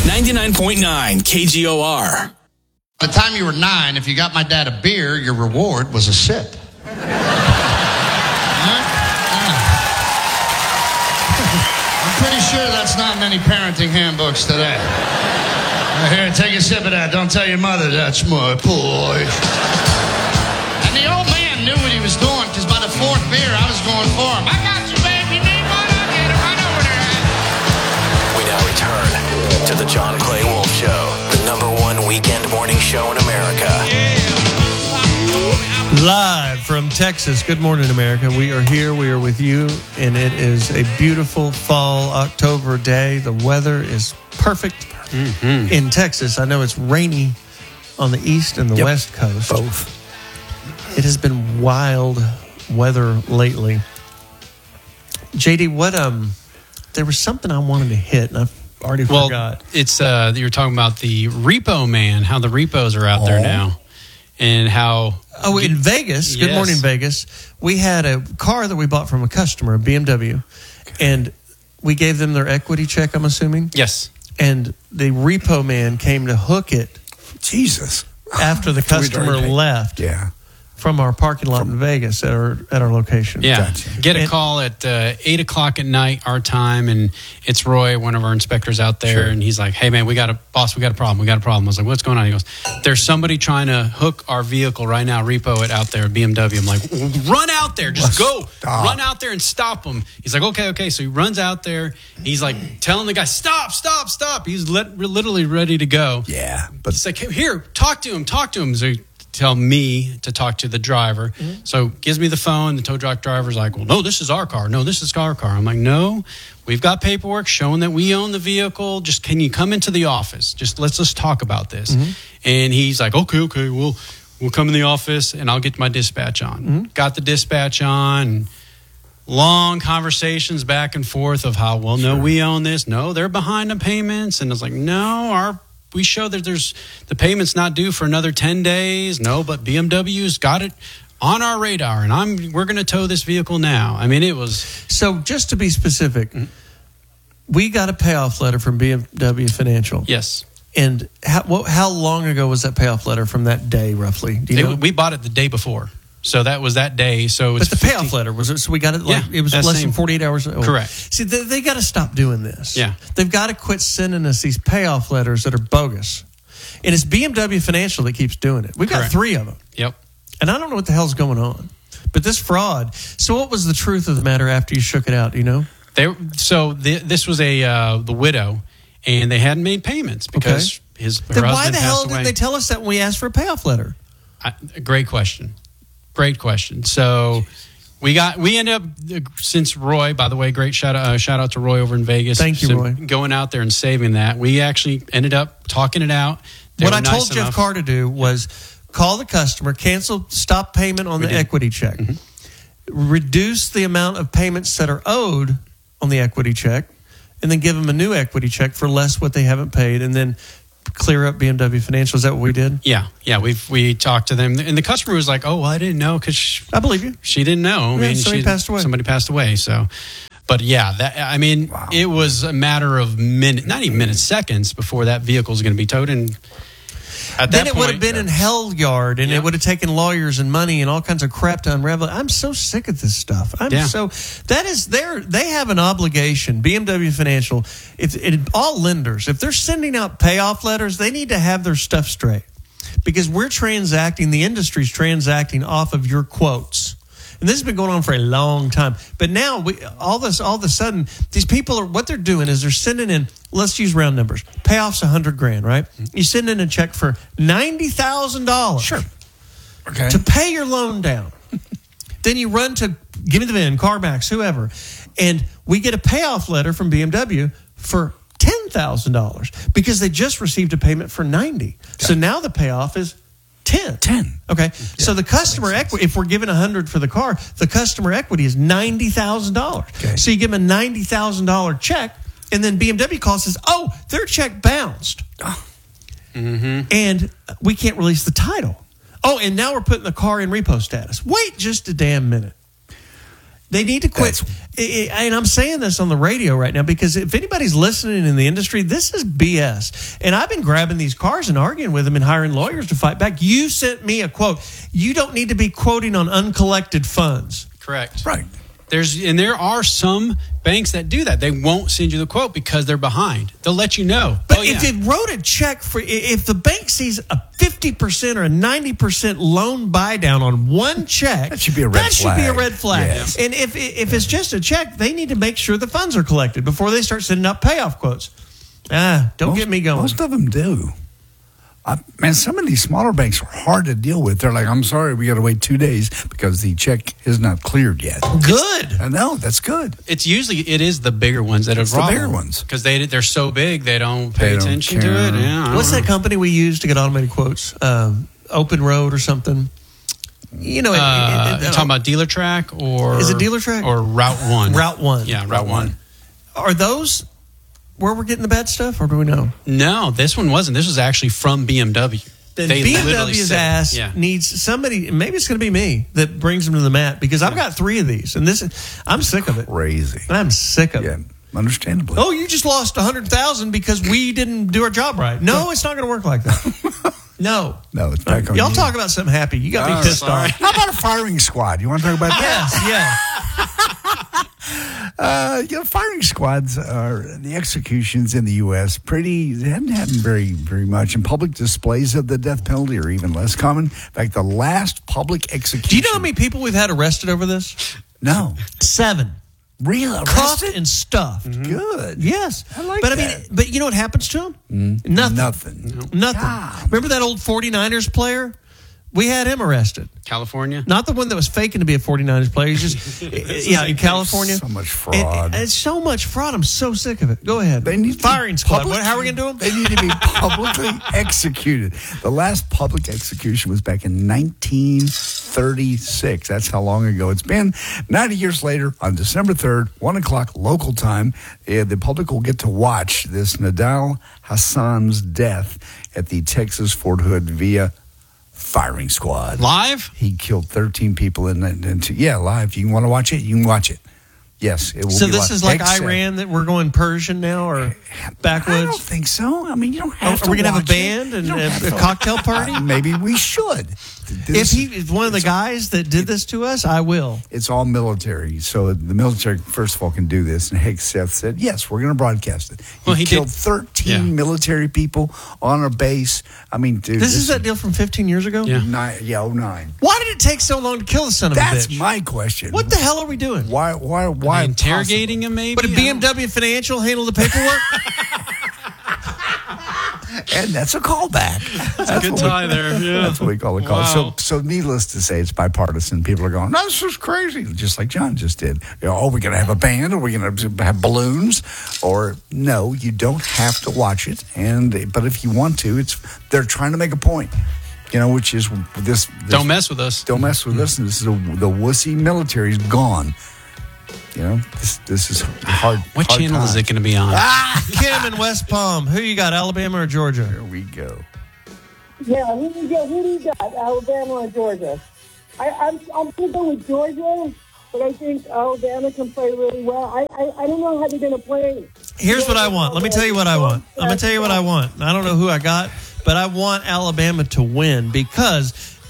99.9 KGOR. By the time you were 9, if you got my dad a beer, your reward was a sip. I'm pretty sure that's not in any parenting handbooks today. Here, take a sip of that. Don't tell your mother that's my boy. And the old man knew what he was doing, because by the 4th beer, I was going for him. I got you, baby. You need one? I'll get it right over there. We now return to the John Clay Wolf Show, the #1 weekend morning show in America. Live from Texas. Good morning, America. We are here. We are with you, and it is a beautiful fall October day. The weather is perfect in Texas. I know it's rainy on the east and the west coast. Both. It has been wild weather lately. JD, there was something I wanted to hit, and I've already forgot. It's you were talking about the repo man, how the repos are out there now, and how. Oh, in Vegas. Good morning, Vegas. We had a car that we bought from a customer, a BMW, and we gave them their equity check, I'm assuming. Yes. And the repo man came to hook it. Jesus. After the customer left. Yeah. From our parking lot in Vegas at our location. Yeah. Gotcha. Get a call at 8 o'clock at night, our time, and it's Roy, one of our inspectors out there, and he's like, hey, man, we got a problem. I was like, what's going on? He goes, there's somebody trying to hook our vehicle right now, repo it out there at BMW. I'm like, run out there. Just go. Stop. Run out there and stop him. He's like, okay. So he runs out there. He's like telling the guy, stop. He's literally ready to go. Yeah. But He's like, here, talk to him. So tell me to talk to the driver. So gives me the phone. The tow truck driver's like, well, no, this is our car. No, this is our car. I'm like, no, we've got paperwork showing that we own the vehicle. Just can you come into the office? Let's just talk about this. And he's like, okay, we'll come in the office and I'll get my dispatch on. Got the dispatch on. Long conversations back and forth of how, well, no, we own this. No, they're behind on payments. And I was like, no, we show that the payment's not due for another 10 days. No, but BMW's got it on our radar, and we're going to tow this vehicle now. I mean, it was... So just to be specific, we got a payoff letter from BMW Financial. Yes. And how long ago was that payoff letter from that day, roughly? Do you know? We bought it the day before. So that was that day. So it's but the payoff letter was it? So we got it. It was less than 48 hours. Correct. See, they got to stop doing this. Yeah, they've got to quit sending us these payoff letters that are bogus. And it's BMW Financial that keeps doing it. We've got 3 of them. Yep. And I don't know what the hell's going on. But this fraud. So what was the truth of the matter after you shook it out? Do you know? This was the widow, and they hadn't made payments because her husband passed away. Then why the hell didn't they tell us that when we asked for a payoff letter? Great question. So we ended up, since Roy, by the way, great shout out to Roy over in Vegas. Thank you, Roy. Going out there and saving that. We actually ended up talking it out. What I told Jeff Carr to do was call the customer, stop payment on the equity check, reduce the amount of payments that are owed on the equity check, and then give them a new equity check for less what they haven't paid, and then clear up BMW Financial. Is that what we did? Yeah. We talked to them, and the customer was like, "Oh, well, I didn't know," because I believe you. She didn't know. Somebody passed away. So, but yeah, It was a matter of not even minutes, seconds before that vehicle was going to be towed, and at that point, it would have been in hell yard, and it would have taken lawyers and money and all kinds of crap to unravel. I'm so sick of this stuff. They have an obligation. BMW Financial, all lenders, if they're sending out payoff letters, they need to have their stuff straight, because the industry's transacting off of your quotes. And this has been going on for a long time. But now, all of a sudden, these people what they're doing is they're sending in, let's use round numbers, payoff's $100,000, right? You send in a check for $90,000. Sure. Okay. To pay your loan down. Then you run to Give Me the VIN, CarMax, whoever. And we get a payoff letter from BMW for $10,000 because they just received a payment for $90,000. So now the payoff is 10. Okay. So the customer equity, if we're giving $100,000 for the car, the customer equity is $90,000. Okay. So you give them a $90,000 check, and then BMW calls and says, "Oh, their check bounced." And we can't release the title. Oh, and now we're putting the car in repo status. Wait just a damn minute. They need to quit. And I'm saying this on the radio right now because if anybody's listening in the industry, this is BS. And I've been grabbing these cars and arguing with them and hiring lawyers to fight back. You sent me a quote. You don't need to be quoting on uncollected funds. Correct. Right. There are some banks that do that. They won't send you the quote because they're behind. They'll let you know. But if it wrote a check for, if the bank sees a 50% or a 90% loan buy down on one check, that should be a red flag. Yes. And if it's just a check, they need to make sure the funds are collected before they start sending out payoff quotes. Don't get me going. Most of them do. Man, some of these smaller banks are hard to deal with. They're like, I'm sorry, we got to wait 2 days because the check is not cleared yet. Good. I know, that's good. It is the bigger ones that are the bigger ones. Because they're so big, they don't pay attention to it. Yeah, what's that company we use to get automated quotes? Open Road or something? You know, you're talking about Dealer Track or... Is it Dealer Track? Or Route 1? Route 1. Yeah, Route 1. Are those where we're getting the bad stuff, or do we know? No, this one wasn't. This was actually from BMW. Then BMW's ass needs somebody, maybe it's going to be me, that brings them to the mat, because I've got 3 of these, and I'm sick of it. Crazy. I'm sick of it. Understandably. Oh, you just lost $100,000 because we didn't do our job right. No, it's not going to work like that. No, it's back on y'all you. talk about something happy. You got me pissed off. How about a firing squad? You want to talk about that? Yes. Firing squads are the executions in the U.S. They haven't happened very, very much. And public displays of the death penalty are even less common. In fact, the last public execution. Do you know how many people we've had arrested over this? No. 7. Real cuffed and stuffed. Mm-hmm. Good. Yes. I like that. I mean, but you know what happens to them? Nothing. God. Remember that old 49ers player? We had him arrested. California? Not the one that was faking to be a 49ers player. He's just, in California. So much fraud. It's so much fraud. I'm so sick of it. Go ahead. They need firing squad. How are we going to do them? They need to be publicly executed. The last public execution was back in 1936. That's how long ago it's been. 90 years later, on December 3rd, 1 o'clock local time, the public will get to watch this Nadal Hassan's death at the Texas Fort Hood via firing squad. Live? He killed 13 people in live. You want to watch it? You can watch it. Yes, it will. So this is like Iran, that we're going Persian now, or backwoods? I don't think so. I mean, you don't have to. Are we going to have a band and a cocktail party? Maybe we should. If he is one of the guys that did this to us, I will. It's all military. So the military, first of all, can do this. And Hegseth said, yes, we're going to broadcast it. He killed 13 military people on a base. I mean, dude. This is that deal from 15 years ago? Yeah. 09. Why did it take so long to kill the son of a bitch? That's my question. What the hell are we doing? Why interrogating him, maybe? But did BMW Financial handle the paperwork? And that's a callback. That's a good tie there. Yeah. That's what we call a call. Wow. So needless to say, it's bipartisan. People are going, no, this is crazy, just like John just did. We're going to have a band? Are we going to have balloons? Or no, you don't have to watch it. But if you want to, they're trying to make a point. Which is this. Don't mess with us. Don't mess with us. And this is the wussy military is gone. This is hard. What channel is it going to be on? Kim in West Palm. Who you got, Alabama or Georgia? There we go. Yeah, who do you got, Alabama or Georgia? I'm going to go with Georgia, but I think Alabama can play really well. I don't know how they're going to play. Here's what I want. Let me tell you what I want. I'm going to tell you what I want. I don't know who I got, but I want Alabama to win because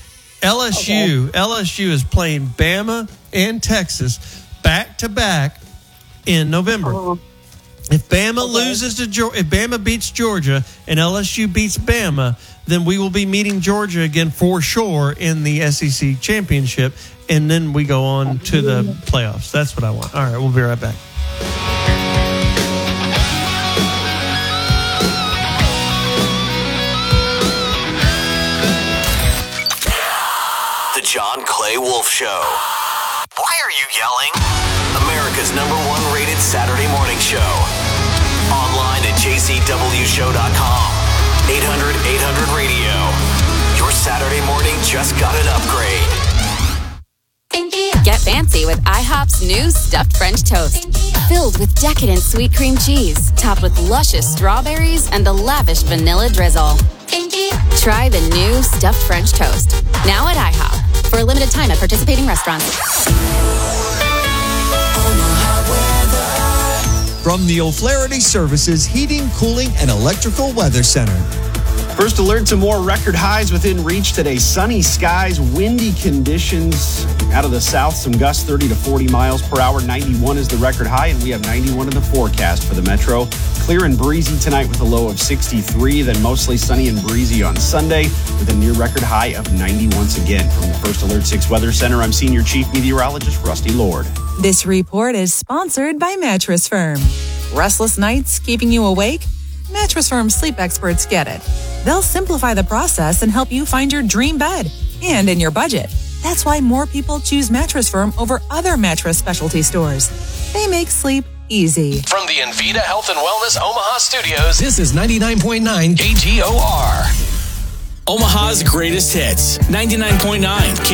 LSU is playing Bama and Texas back-to-back in November. If Bama loses if Bama beats Georgia and LSU beats Bama, then we will be meeting Georgia again for sure in the SEC championship, and then we go on to the playoffs. That's what I want. All right, we'll be right back. The John Clay Wolf Show. Why are you yelling? America's #1 rated Saturday morning show. Online at jcwshow.com. 800-800-radio. Your Saturday morning just got an upgrade. Get fancy with IHOP's new stuffed French toast. Filled with decadent sweet cream cheese, topped with luscious strawberries and a lavish vanilla drizzle. Try the new stuffed French toast. Now at IHOP. For a limited time at participating restaurants. from the O'Flaherty Services Heating, Cooling, and Electrical Weather Center. First alert to more record highs within reach today. Sunny skies, windy conditions out of the south. Some gusts 30 to 40 miles per hour. 91 is the record high, and we have 91 in the forecast for the metro. Clear and breezy tonight with a low of 63. Then mostly sunny and breezy on Sunday with a near record high of 90 once again. From the First Alert 6 Weather Center, I'm Senior Chief Meteorologist Rusty Lord. This report is sponsored by Mattress Firm. Restless nights keeping you awake? Mattress Firm sleep experts get it. They'll simplify the process and help you find your dream bed and in your budget. That's why more people choose Mattress Firm over other mattress specialty stores. They make sleep easy. From the Envita Health and Wellness Omaha Studios, This is 99.9 KGOR. Omaha's greatest hits, 99.9